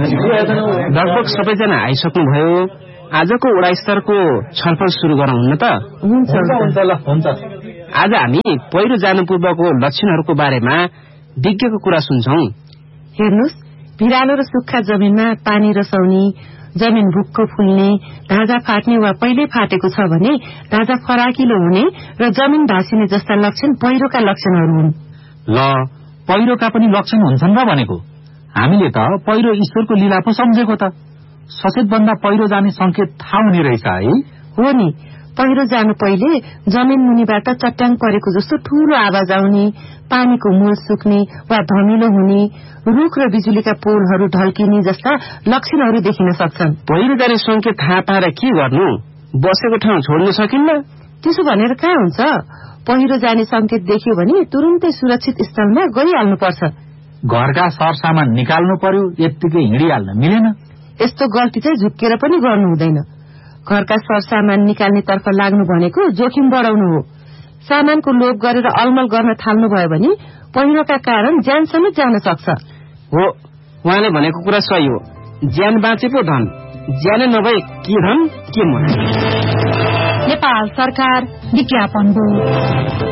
लगभग सबैजना आइसक्नुभयो। आजको वडा स्तरको छलफल सुरु गरौँ न त। हुन्छ। आज हामी पहिरो जानु पूर्वको लक्षणहरूको बारेमा विज्ञको कुरा सुन्छौं। हेर्नुस्, भिरालो र सुक्खा जमिनमा पानी रसाउने, जमिन भुक्को फुल्ने, ढाँचा फाट्ने वा पहिले फाटेको छ भने ढाँचा फराकिलो हुने र जमिन भाँसिने जस्ता लक्षण पहिरोका लक्षणहरू हुन्। ल, पहिरोका पनि लक्षण हुन्छन् र भनेको? हामीले त पहिरो ईश्वरको लीला पो सम्झेको त। सचेत भन्दा पहिरो जाने संकेत थाहा हुने रहेछ है? हो नि, पहिरो जानु पहिले जमिन मुनिबाट चट्याङ परेको जस्तो ठूलो आवाज आउने, पानीको मूल सुक्ने वा धमिलो हुने, रुख र बिजुलीका पोलहरू ढल्किने जस्ता लक्षणहरू देखिन सक्छन्। पहिरो जाने संकेत थाहा पाएर के गर्नु? बसेको ठाउँ छोड्न सकिन्न? त्यसो भनेर कहाँ हुन्छ? पहिरो जाने संकेत देख्यो भने तुरुन्तै सुरक्षित स्थलमा गइहाल्नुपर्छ। घरका सरसामान निकाल्नु पर्यो, यत्तिकै हिँडिहाल्न मिलेन। यस्तो गल्ती चाहिँ झुक्केर पनि गर्नु हुँदैन। घरका सरसामान निकाल्ने तर्फ लाग्नु भनेको जोखिम बढाउनु हो। सामानको लोभ गरेर अलमल गर्न थाल्नु भयो भने पहिरोका कारण ज्यान समेत जान सक्छ। हो, उहाँले भनेको कुरा सही हो। ज्यान बाँचे पो धन, ज्यान नभए के धन के मन। नेपाल सरकार विज्ञापन बोर्ड।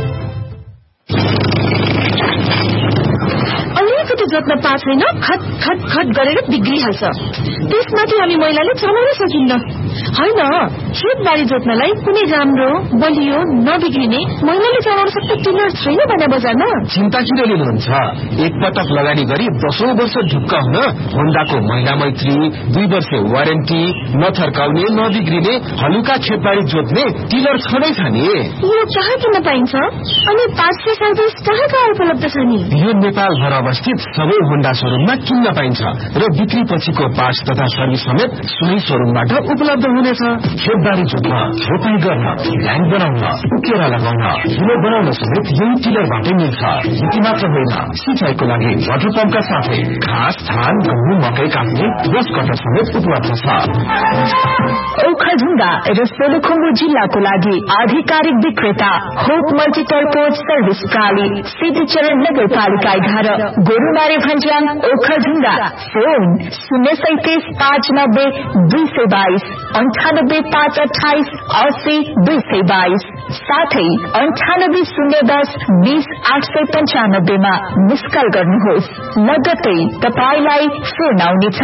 अलिकति जोत्न पास छैन, खट खट खट गरेर बिग्रिहाल्छ। त्यसमाथि हामी महिलाले चलाउन सकिन्न। होइन, खेतबारी जोत्नलाई कुनै राम्रो बलियो नबिग्रिने महिलाले चलाउन सक्ने टिलर छैन भने बजारमा। चिन्ता किन लिनुहुन्छ? एकपटक लगानी गरी 10औं वर्ष ढुक्क हुन होन्डाको महिला मैत्री 2 वर्ष वारेन्टी, नथर्काउने नबिग्रिने हलुका खेतबारी जोत्ने टिलर छँदैछ नि। यो कहाँ किन्न पाइन्छ? अनि 500 सर्भिस कहाँ कहाँ उपलब्ध छ नि? यो नेपालभर अवस्थित सबै होन्डा शोरूममा किन्न पाइन्छ र बिक्री पछिको पार्ट्स तथा सर्भिस समेत सोही शोरूमबाट उपलब्ध हुनेछ। खेतबारी जोत्न, रोपाई गर्न, ल्यान्ड बनाउन, उकेरा लगाउन, हिलो बनाउन समेत यही टिलरबाटै मिल्छ। यति मात्र होइन, सिंचाइको लागि वाटर पम्पका साथै घाँस, धान, गहुँ, मकै काट्ने ब्रस कटर समेत उपलब्ध छ। ओखलढुङ्गा र सोलुखुम्बु जिल्लाको लागि आधिकारिक विक्रेता होप मल्टिपर्पोज सर्भिस प्राली, सिद्धिचरण नगरपालिका 11, गोरुमारी भन्ज्याङ, ओखलढुङ्गा। फोन 037 590 222, 98 528 80 222, साथै 98 010 20 895 मा मिस कल गर्नुहोस्। लगत्तै तपाईलाई फोन आउनेछ।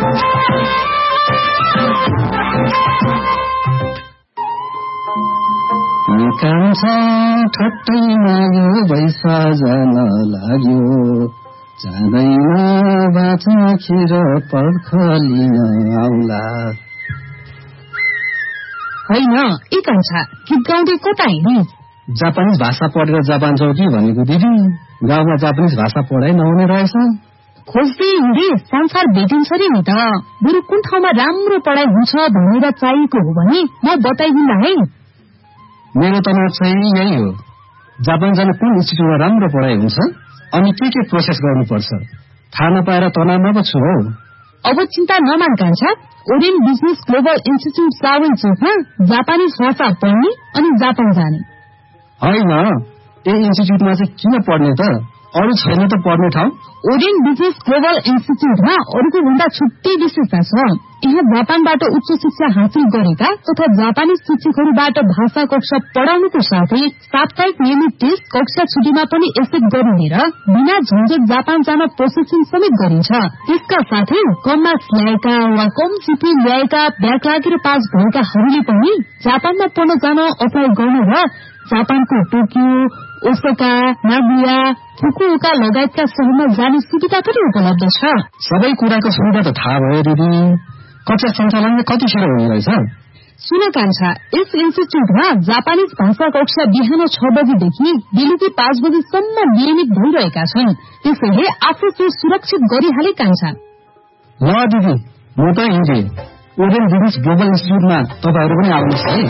कान्छ ठट्टैमा यो बैसा जान लाग्यो, जाँदैन बाँच्न खिर पर्ख लिन आउला। होइन, ए कान्छा, गीत गाउँदै कता हिँड्ने? जापानिज भाषा पढेर जापान जाऊ कि भनेको दिदी। गाउँमा जापानिज भाषा पढाइ नहुने रहेछ। खोज्दै हिँडे संसार भेटिन्छ रे नि त। बरु कुन ठाउँमा राम्रो पढाइ हुन्छ भनेर चाहिएको हो भने म बताइदिन्ला है। मेरो तनाव चाहिँ यही हो, जापान जान कुन इन्स्टिट्युटमा राम्रो पढाइ हुन्छ अनि के प्रोसेस गर्नुपर्छ थाहा नपाएर तनावमा पो छु हौ। अब चिन्ता नमान कान्छा, ओरियन बिजनेस ग्लोबल इन्स्टिट्युट सावन चोकमा जापानिज भाषा पढ्ने अनि जापान जाने। होइन, यही इन्स्टिट्युटमा चाहिँ किन पढ्ने त? अरू छैन त पढ्ने ठाउँ? ओरियन बिजनेस ग्लोबल इन्स्टिट्युटमा अरूको भन्दा छुट्टै विशेषता छ। यहाँ जापानबाट उच्च शिक्षा हासिल गरेका तथा जापानी शिक्षकहरूबाट भाषा कक्षा पढाउनुको साथै साप्ताहिक नियमित टेस्ट कक्षा छुट्टीमा पनि एक्सेप्ट गरिने र बिना झन्झट जापान जान प्रोसेसिङ समेत गरिन्छ। त्यसका साथै कम मार्क्स ल्याएका वा कम जिपी ल्याएका, ब्याक लागेर पास भएकाहरूले पनि जापानमा पढ्न जान अप्लाई गर्न र जापानको टोकियो, ओसाका, नागोया, फुकुओका लगायतका शहरमा जाने सुविधा पनि उपलब्ध छ। सबै कुराको सुविधा त थाहा भयो दिदी। कक्षा सञ्चालन कतिखेर हुने रहेछ? सुन कान्छा, यस इन्स्टिट्युटमा जापानिज भाषा कक्षा बिहान 6 बजेदेखि बेलुकी 5 बजेसम्म नियमित भइरहेका छन्। त्यसैले आफू सुरक्षित गरिहाले कान्छा। ल दिदी, म त हिँडे। ओरियन बिजनेस ग्लोबल इन्स्टिट्युटमा तपाईहरू पनि आउनुहोस् है।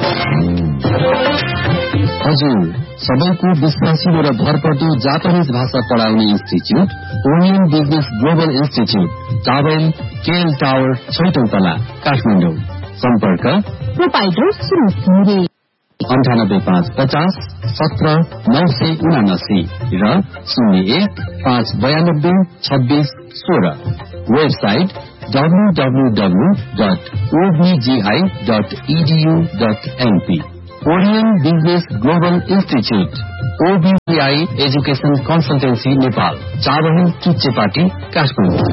हजुर, सबैको विश्वासिलो र भरपर्दो जापानिज भाषा पढाउने institute Orion business global institute, towel KL tower, 6औं तला, काठमाडौँ। सम्पर्क प्रोपाइटर सुरेश घिमिरे 98 550 17 979 र 01 592 26 16। Website www.obgi.edu.np Orion Business Global Institute OBGI Education Consultancy Nepal Chabahil किच्चेपाटी Kathmandu